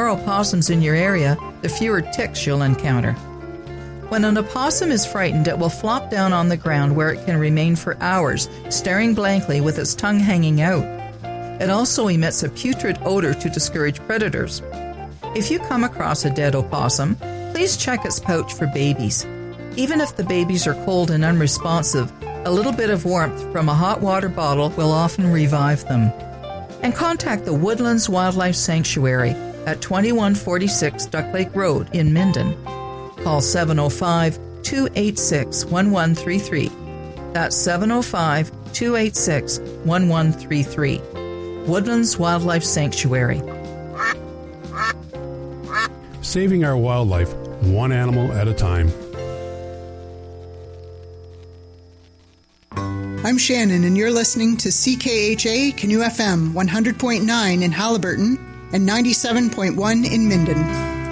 more opossums in your area, the fewer ticks you'll encounter. When an opossum is frightened, it will flop down on the ground where it can remain for hours, staring blankly with its tongue hanging out. It also emits a putrid odor to discourage predators. If you come across a dead opossum, please check its pouch for babies. Even if the babies are cold and unresponsive, a little bit of warmth from a hot water bottle will often revive them. And contact the Woodlands Wildlife Sanctuary at 2146 Duck Lake Road in Minden. Call 705-286-1133. That's 705-286-1133. Woodlands Wildlife Sanctuary. Saving our wildlife, one animal at a time. I'm Shannon, and you're listening to CKHA Canoe FM 100.9 in Haliburton and 97.1 in Minden.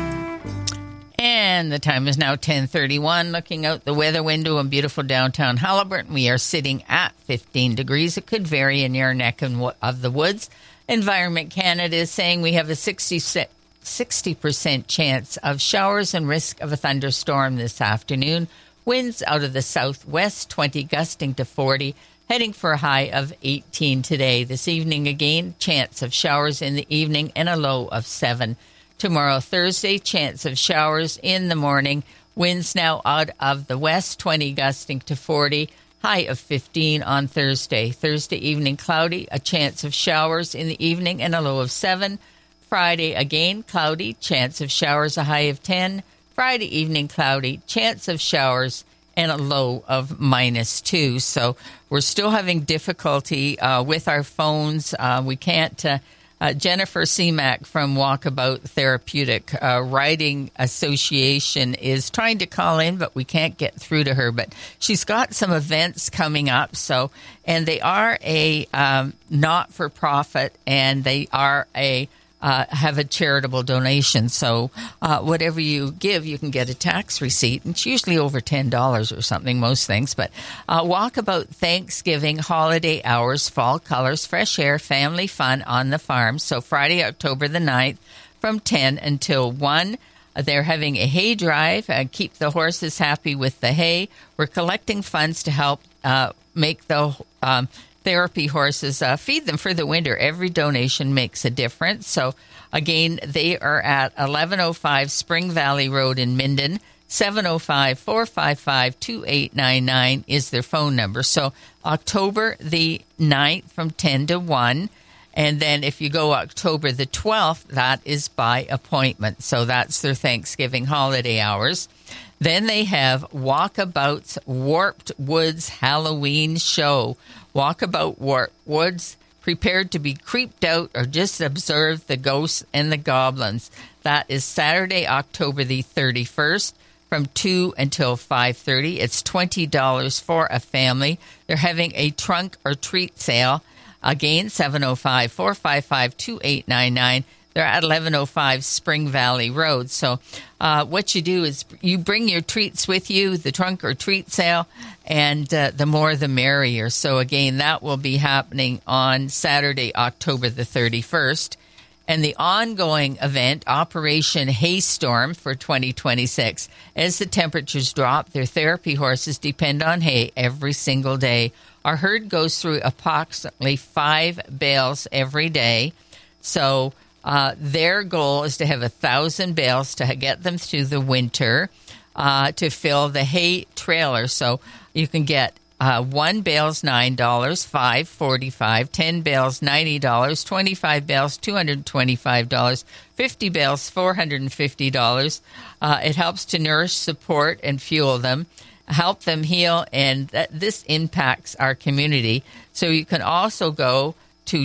And the time is now 10:31. Looking out the weather window in beautiful downtown Haliburton, we are sitting at 15 degrees. It could vary in your neck of the woods. Environment Canada is saying we have a 60% chance of showers and risk of a thunderstorm this afternoon. Winds out of the southwest, 20 gusting to 40, heading for a high of 18 today. This evening again, chance of showers in the evening and a low of 7. Tomorrow, Thursday, chance of showers in the morning. Winds now out of the west, 20 gusting to 40, high of 15 on Thursday. Thursday evening, cloudy, a chance of showers in the evening and a low of 7. Friday, again, cloudy, chance of showers, a high of 10. Friday evening, cloudy, chance of showers, and a low of -2. So we're still having difficulty with our phones. We can't... Jennifer Seamack from Walkabout Therapeutic Riding Association is trying to call in, but we can't get through to her. But she's got some events coming up, and they are a not-for-profit, and they are have a charitable donation. So whatever you give, you can get a tax receipt. It's usually over $10 or something, most things. But Walkabout Thanksgiving, holiday hours, fall colors, fresh air, family fun on the farm. So Friday, October the 9th, from 10 until 1. They're having a hay drive. Keep the horses happy with the hay. We're collecting funds to help make the therapy horses, feed them for the winter. Every donation makes a difference. So, again, they are at 1105 Spring Valley Road in Minden. 705-455-2899 is their phone number. So, October the 9th from 10 to 1. And then if you go October the 12th, that is by appointment. So, that's their Thanksgiving holiday hours. Then they have Walkabout's Warped Woods Halloween Show. Walkabout Warped Woods, prepared to be creeped out or just observe the ghosts and the goblins. That is Saturday, October the 31st from 2 until 5:30. It's $20 for a family. They're having a trunk or treat sale. Again, 705-455-2899. They're at 1105 Spring Valley Road. So what you do is you bring your treats with you, the trunk or treat sale, and the more the merrier. So, again, that will be happening on Saturday, October the 31st. And the ongoing event, Operation Haystorm for 2026. As the temperatures drop, their therapy horses depend on hay every single day. Our herd goes through approximately 5 bales every day. So their goal is to have 1,000 bales to get them through the winter to fill the hay trailer. So you can get 1 bale's $9, 5 $45, 10 bales $90, 25 bales $225, 50 bales $450. It helps to nourish, support, and fuel them, help them heal, and this impacts our community. So you can also go to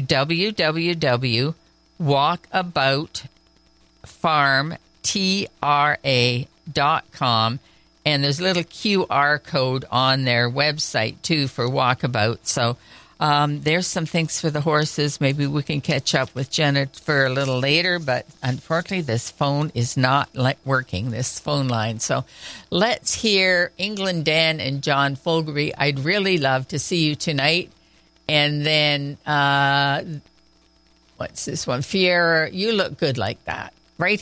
www.walkaboutfarmtra.com, and there's a little QR code on their website, too, for Walkabout. So there's some things for the horses. Maybe we can catch up with Jennifer a little later, but unfortunately this phone is not working, this phone line. So let's hear England Dan and John Fogarty. I'd really love to see you tonight. And then, what's this one? Fiera, You Look Good Like That.